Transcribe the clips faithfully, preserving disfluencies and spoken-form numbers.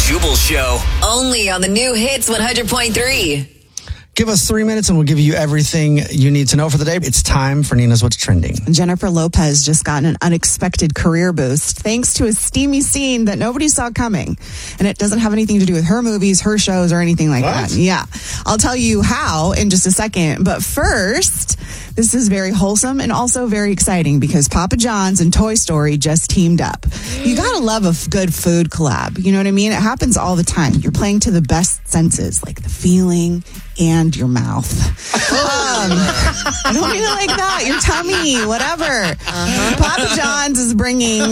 Jubal Show. Only on the new Hits one hundred point three. Give us three minutes and we'll give you everything you need to know for the day. It's time for Nina's What's Trending. Jennifer Lopez just got an unexpected career boost thanks to a steamy scene that nobody saw coming. And it doesn't have anything to do with her movies, her shows, or anything like What? that. Yeah. I'll tell you how in just a second. But first, this is very wholesome and also very exciting because Papa John's and Toy Story just teamed up. You gotta love a f- good food collab. You know what I mean? It happens all the time. You're playing to the best senses, like the feeling and your mouth. Um, I don't mean it like that. Your tummy, whatever. Uh-huh. Papa John's is bringing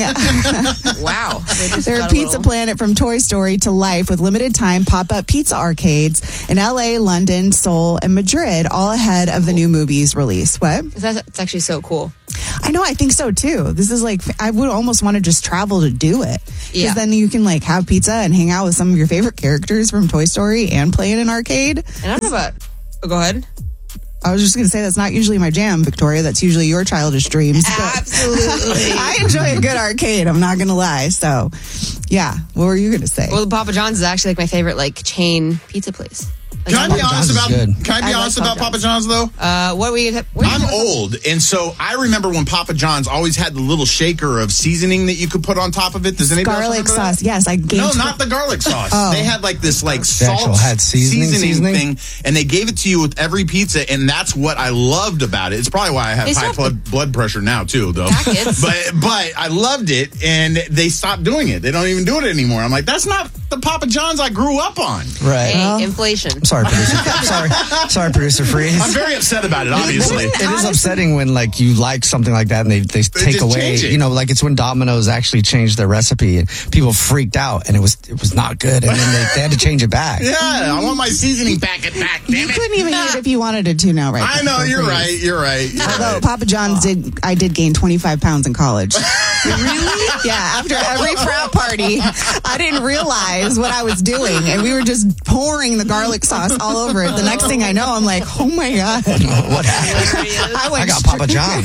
wow their Pizza little... Planet from Toy Story to life with limited time pop-up pizza arcades in L A, London, Seoul, and Madrid, all ahead of the new movie's release. What? That's actually so cool. I know, I think so too. This is like, I would almost want to just travel to do it. Because yeah. then you can like have pizza and hang out with some of your favorite characters from Toy Story and play in an arcade. And I don't know about, oh, go ahead. I was just going to say that's not usually my jam, Victoria. That's usually your childish dreams. Absolutely. I enjoy a good arcade. I'm not going to lie. So, yeah. What were you going to say? Well, Papa John's is actually like my favorite like chain pizza place. Can I be Papa honest John's about? is Can I be I honest like about Papa Papa John's though? Uh, what were you? What I'm old, and so I remember when Papa John's always had the little shaker of seasoning that you could put on top of it. Does anybody else Garlic remember that? sauce. Yes, I gave. No, not the garlic sauce. Oh. They had like this like The salt actual had seasoning, seasoning? thing, and they gave it to you with every pizza, and that's what I loved about it. It's probably why I have They high stopped- blood blood pressure now too, though. Packets. But but I loved it, and they stopped doing it. They don't even do it anymore. I'm like, that's not the Papa John's I grew up on. Right. Hey, Well- inflation. Sorry, producer. sorry, sorry, producer Freeze. I'm very upset about it, obviously. It is upsetting when like you like something like that and they, they take just away, change it. you know, like it's when Domino's actually changed their recipe and people freaked out and it was it was not good and then they, they had to change it back. Yeah, I want my seasoning packet back. Damn You it. couldn't even eat it if you wanted it to now, right? I know, you're right, you're right. You're Although right. Papa John's did, I did gain twenty-five pounds in college. Really? Yeah. After every frat party, I didn't realize what I was doing, and we were just pouring the garlic sauce all over it. The next thing I know, I'm like, oh my god, What happened? I went I got straight- Papa John.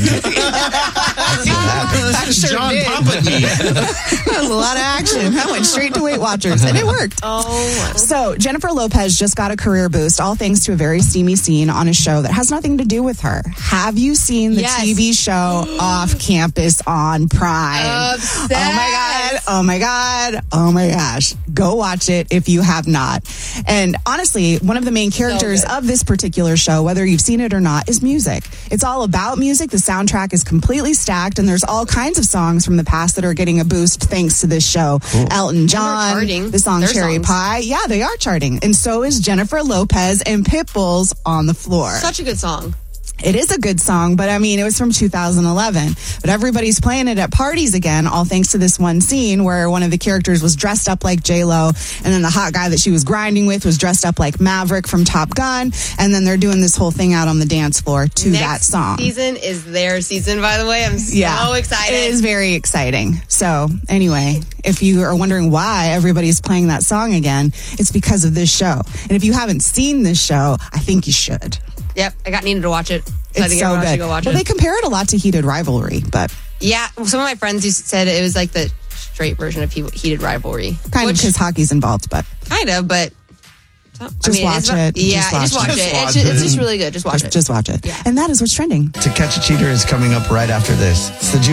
I sure John did. Papa me. That was a lot of action. I went straight to Weight Watchers, and it worked. Oh. So Jennifer Lopez just got a career boost, all thanks to a very steamy scene on a show that has nothing to do with her. Have you seen the Yes. T V show Off Campus on Prime? Obsessed. Oh my god! Oh my god! Oh my gosh! Go watch it if you have not. And honestly, one of the main characters good. of this particular show, whether you've seen it or not, is music. It's all about music. The soundtrack is completely stacked, and there's all kinds of songs from the past that are getting a boost thanks to this show. Elton John, charting. the song Their Cherry songs. Pie. Yeah, they are charting. And so is Jennifer Lopez and Pitbull's On the Floor. Such a good song. It is a good song, but I mean, it was from two thousand eleven. But everybody's playing it at parties again, all thanks to this one scene where one of the characters was dressed up like J-Lo, and then the hot guy that she was grinding with was dressed up like Maverick from Top Gun, and then they're doing this whole thing out on the dance floor to Next that song. season is their season, by the way. I'm so Yeah, excited. It is very exciting. So anyway, if you are wondering why everybody's playing that song again, it's because of this show. And if you haven't seen this show, I think you should. Yep, I got Nina to watch it. So I It's think so everyone should good. go watch Well, it. they compare it a lot to Heated Rivalry, but Yeah, some of my friends used said it was like the straight version of he- Heated Rivalry. kind of Which- because hockey's involved. But Kind of, but... I Just mean, watch it's about- it. Yeah, Just just watch watch, it. it. Just It's, watch just, it's it. just really good. Just watch just, it. just watch it. Yeah. And that is what's trending. To Catch a Cheater is coming up right after this. It's the Ju-